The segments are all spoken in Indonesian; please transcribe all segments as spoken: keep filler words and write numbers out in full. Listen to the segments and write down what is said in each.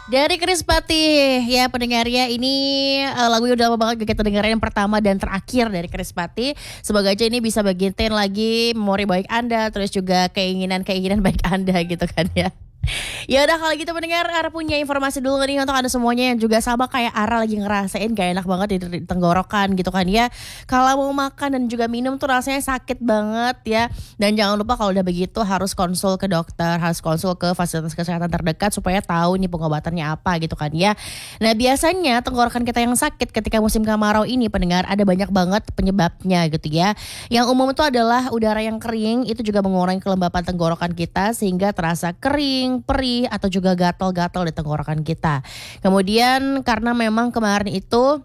Dari Krispatih ya pendengarnya ini uh, lagunya udah lama banget gak kita dengerin yang pertama dan terakhir dari Krispatih. Semoga aja ini bisa bagiin lagi memori baik Anda, terus juga keinginan-keinginan baik Anda gitu kan ya. Ya udah kalau gitu pendengar, Ara punya informasi dulu nih untuk Anda semuanya yang juga sama kayak Ara lagi ngerasain gak enak banget di tenggorokan gitu kan ya. Kalau mau makan dan juga minum tuh rasanya sakit banget ya. Dan jangan lupa kalau udah begitu harus konsul ke dokter, harus konsul ke fasilitas kesehatan terdekat supaya tahu nih pengobatannya apa gitu kan ya. Nah biasanya tenggorokan kita yang sakit ketika musim kemarau ini pendengar ada banyak banget penyebabnya gitu ya. Yang umum itu adalah udara yang kering, itu juga mengurangi kelembapan tenggorokan kita sehingga terasa kering, perih atau juga gatal-gatal di tenggorokan kita. Kemudian karena memang kemarin itu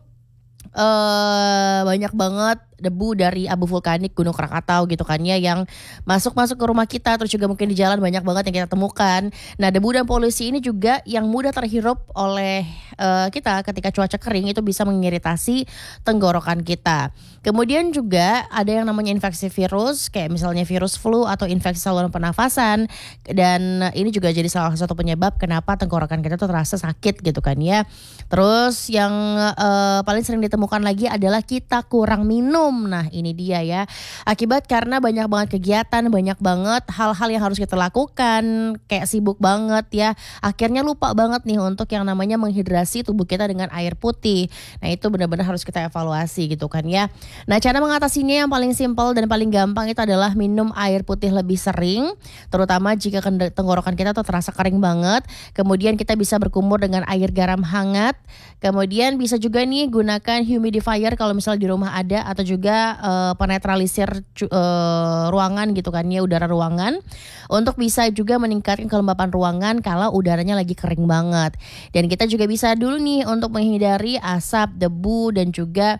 uh, banyak banget debu dari abu vulkanik Gunung Krakatau gitu kan ya yang masuk-masuk ke rumah kita, terus juga mungkin di jalan banyak banget yang kita temukan. Nah debu dan polusi ini juga yang mudah terhirup oleh uh, kita ketika cuaca kering itu bisa mengiritasi tenggorokan kita. Kemudian juga ada yang namanya infeksi virus kayak misalnya virus flu atau infeksi saluran pernafasan, dan ini juga jadi salah satu penyebab kenapa tenggorokan kita tuh terasa sakit gitu kan ya. Terus yang uh, paling sering ditemukan lagi adalah kita kurang minum. Nah ini dia ya, akibat karena banyak banget kegiatan, banyak banget hal-hal yang harus kita lakukan, kayak sibuk banget ya, akhirnya lupa banget nih untuk yang namanya menghidrasi tubuh kita dengan air putih. Nah itu benar-benar harus kita evaluasi gitu kan ya. Nah cara mengatasinya yang paling simpel dan paling gampang itu adalah minum air putih lebih sering, terutama jika tenggorokan kita tuh terasa kering banget. Kemudian kita bisa berkumur dengan air garam hangat. Kemudian bisa juga nih gunakan humidifier kalau misalnya di rumah ada, atau juga uh, penetralisir uh, ruangan gitu kan ya, udara ruangan, untuk bisa juga meningkatkan kelembapan ruangan kalau udaranya lagi kering banget. Dan kita juga bisa dulu nih untuk menghindari asap, debu dan juga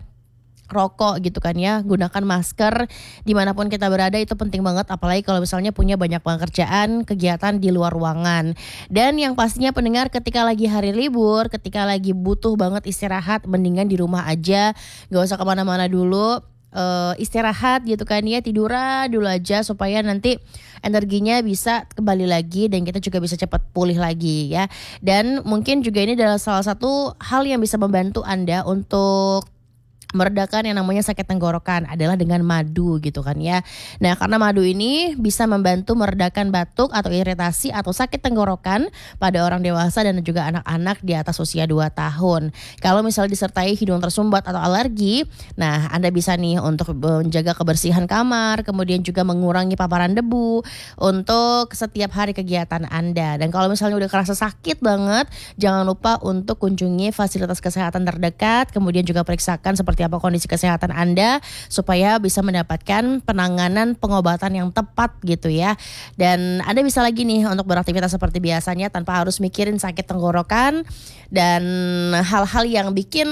rokok gitu kan ya. Gunakan masker dimanapun kita berada, itu penting banget, apalagi kalau misalnya punya banyak pekerjaan, kegiatan di luar ruangan. Dan yang pastinya pendengar, ketika lagi hari libur, ketika lagi butuh banget istirahat, mendingan di rumah aja, gak usah kemana-mana dulu. Uh, istirahat gitu kan ya, tiduran dulu aja supaya nanti energinya bisa kembali lagi dan kita juga bisa cepat pulih lagi ya. Dan mungkin juga ini adalah salah satu hal yang bisa membantu Anda untuk meredakan yang namanya sakit tenggorokan adalah dengan madu gitu kan ya. Nah karena madu ini bisa membantu meredakan batuk atau iritasi atau sakit tenggorokan pada orang dewasa dan juga anak-anak di atas usia dua tahun. Kalau misalnya disertai hidung tersumbat atau alergi, nah Anda bisa nih untuk menjaga kebersihan kamar, kemudian juga mengurangi paparan debu untuk setiap hari kegiatan Anda. Dan kalau misalnya udah kerasa sakit banget, jangan lupa untuk kunjungi fasilitas kesehatan terdekat, kemudian juga periksakan seperti apa kondisi kesehatan Anda supaya bisa mendapatkan penanganan pengobatan yang tepat gitu ya. Dan Anda bisa lagi nih untuk beraktivitas seperti biasanya tanpa harus mikirin sakit tenggorokan dan hal-hal yang bikin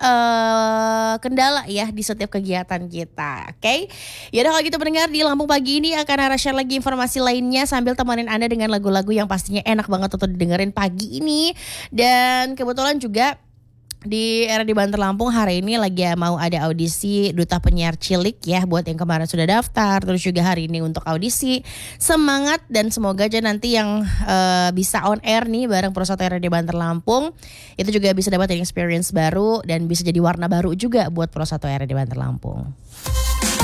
uh, kendala ya di setiap kegiatan kita. Oke, okay? Yaudah kalau gitu pendengar, di Lampung Pagi ini akan Ara share lagi informasi lainnya sambil temanin Anda dengan lagu-lagu yang pastinya enak banget untuk didengerin pagi ini. Dan kebetulan juga di Era di Banter Lampung hari ini lagi mau ada audisi Duta Penyiar Cilik ya, buat yang kemarin sudah daftar, terus juga hari ini untuk audisi. Semangat dan semoga aja nanti yang uh, bisa on air nih bareng Persatu Era di Banter Lampung itu juga bisa dapat experience baru dan bisa jadi warna baru juga buat Persatu Era di Banter Lampung.